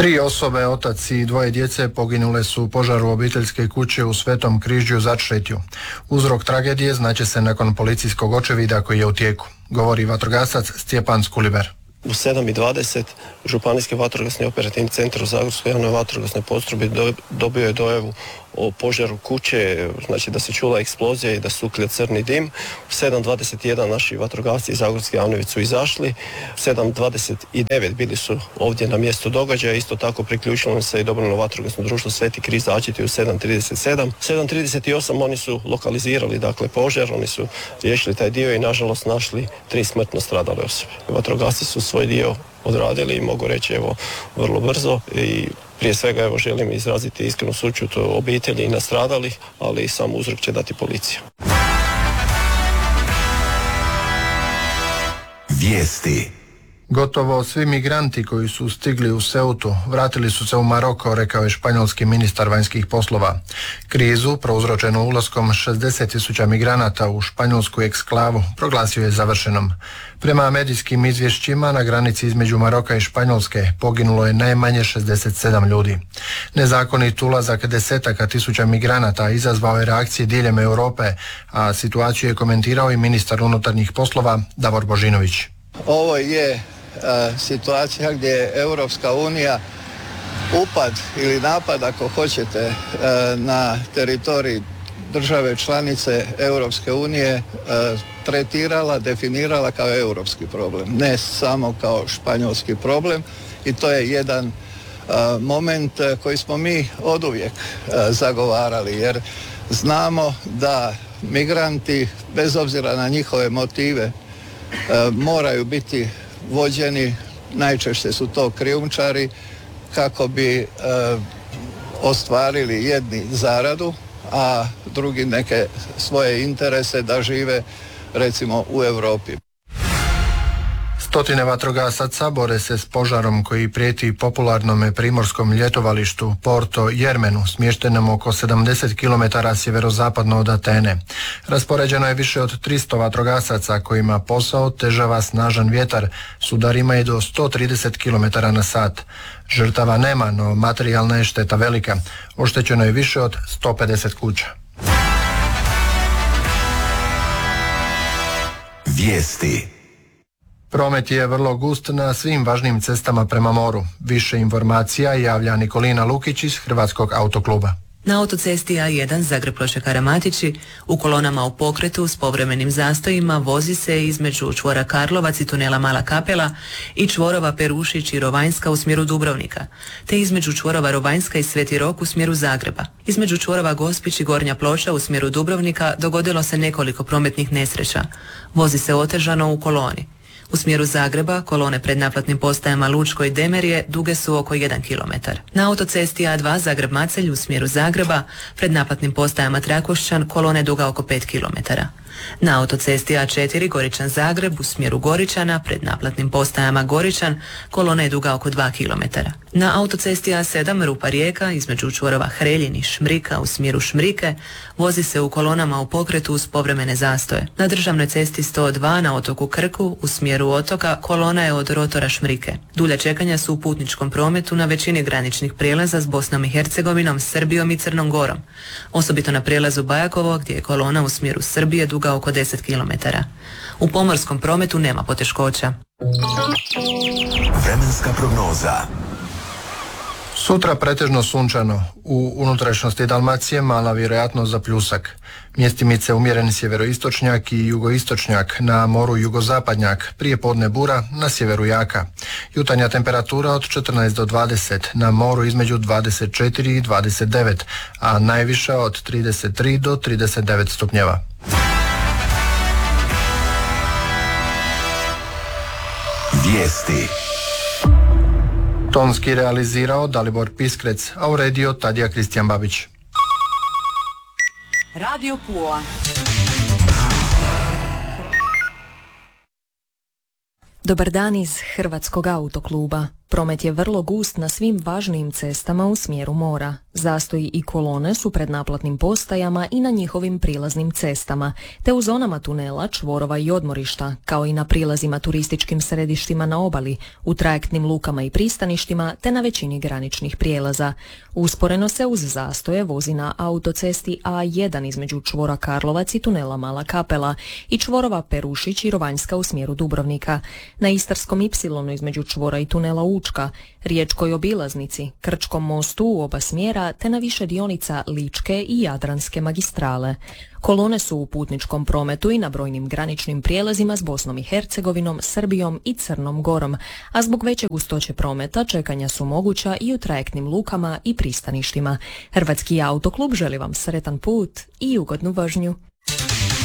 3 osobe, otac i 2 djece poginule su u požaru obiteljske kuće u Svetom Križđu Začretju. Uzrok tragedije znaće se nakon policijskog očevida koji je u tijeku, govori vatrogasac Stjepan Skuliber. U 7:20 Županijski vatrogasni operativni centar u Zagorskoj javnoj vatrogasnoj postrojbi dobio je dojavu o požaru kuće, znači da se čula eksplozija i da se uklja crni dim. U 7:21 naši vatrogasci iz Zagorske javne su izašli. U 7:29 bili su ovdje na mjestu događaja. Isto tako priključilo se i dobrovoljno vatrogasno društvo Sveti Križ Začeti u 7:37. 7:38 oni su lokalizirali dakle požar, oni su riješili taj dio i nažalost našli 3 smrtno stradale osobe. Vatrogasci su svoj dio odradili i mogu reći evo vrlo brzo i prije svega evo želim izraziti iskrenu sućut obitelji i nastradalih, ali sam uzrok će dati policija. Vijesti. Gotovo svi migranti koji su stigli u Ceutu vratili su se u Maroko, rekao je španjolski ministar vanjskih poslova. Krizu, prouzročenu ulaskom 60.000 migranata u španjolsku eksklavu, proglasio je završenom. Prema medijskim izvješćima, na granici između Maroka i Španjolske poginulo je najmanje 67 ljudi. Nezakonit ulazak desetaka tisuća migranata izazvao je reakcije diljem Europe, a situaciju je komentirao i ministar unutarnjih poslova Davor Božinović. Ovo je situacija gdje je Europska unija upad ili napad, ako hoćete, na teritorij države članice Europske unije tretirala, definirala kao europski problem, ne samo kao španjolski problem, i to je jedan moment koji smo mi oduvijek zagovarali, jer znamo da migranti, bez obzira na njihove motive, moraju biti vođeni, najčešće su to krijumčari, kako bi ostvarili jedni zaradu, a drugi neke svoje interese da žive recimo u Europi. Stotine vatrogasaca bore se s požarom koji prijeti popularnom primorskom ljetovalištu Porto Jermenu, smještenom oko 70 km sjeverozapadno od Atene. Raspoređeno je više od 300 vatrogasaca kojima posao težava snažan vjetar s udarima i do 130 km na sat. Žrtava nema, no materijalna je šteta velika. Oštećeno je više od 150 kuća. Vijesti. Promet je vrlo gust na svim važnim cestama prema moru. Više informacija javlja Nikolina Lukić iz Hrvatskog autokluba. Na autocesti A1 Zagreb-Ploče-Karamatići u kolonama u pokretu s povremenim zastojima vozi se između čvora Karlovac i tunela Mala Kapela i čvorova Perušić i Rovanjska u smjeru Dubrovnika, te između čvorova Rovanjska i Sveti Rok u smjeru Zagreba. Između čvorova Gospić i Gornja Ploča u smjeru Dubrovnika dogodilo se nekoliko prometnih nesreća. Vozi se otežano u koloni. U smjeru Zagreba kolone pred naplatnim postajama Lučko i Demerje duge su oko 1 km. Na autocesti A2 Zagreb-Macelj u smjeru Zagreba pred naplatnim postajama Trakošćan kolone duga oko 5 km. Na autocesti A4 Goričan-Zagreb u smjeru Goričana pred naplatnim postajama Goričan kolona je duga oko 2 km. Na autocesti A7 Rupa-Rijeka između čvorova Hreljin i Šmrika u smjeru Šmrike vozi se u kolonama u pokretu uz povremene zastoje. Na državnoj cesti 102 na otoku Krku u smjeru otoka kolona je od rotora Šmrike. Dulja čekanja su u putničkom prometu na većini graničnih prijelaza s Bosnom i Hercegovinom, Srbijom i Crnom Gorom. Osobito na prijelazu Bajakovo gdje je kolona u smjeru Srbije duga oko 10 km. U pomorskom prometu nema poteškoća. Vremenska prognoza. Sutra pretežno sunčano. U unutrašnjosti Dalmacije mala vjerojatnost za pljusak. Mjestimice umjeren sjeveroistočnjak i jugoistočnjak, na moru jugozapadnjak, prije podne bura, na sjeveru jaka. Jutarnja temperatura od 14 do 20, na moru između 24 i 29, a najviša od 33 do 39 stupnjeva. Vijesti. Tonski realizirao Dalibor Piskrec, a uredio Tadija Kristijan Babić. Radio Pula. Dobar dan iz Hrvatskog autokluba. Promet je vrlo gust na svim važnijim cestama u smjeru mora. Zastoji i kolone su pred naplatnim postajama i na njihovim prilaznim cestama, te u zonama tunela, čvorova i odmorišta, kao i na prilazima turističkim središtima na obali, u trajektnim lukama i pristaništima, te na većini graničnih prijelaza. Usporeno se uz zastoje vozi na autocesti A1 između čvora Karlovac i tunela Mala Kapela i čvorova Perušić i Rovanjska u smjeru Dubrovnika. Na Istarskom Y između čvora i tunela Učka, Riječkoj obilaznici, Krčkom mostu u oba smjera, te na više dionica Ličke i Jadranske magistrale. Kolone su u putničkom prometu i na brojnim graničnim prijelazima s Bosnom i Hercegovinom, Srbijom i Crnom Gorom, a zbog veće gustoće prometa čekanja su moguća i u trajektnim lukama i pristaništima. Hrvatski autoklub želi vam sretan put i ugodnu vožnju.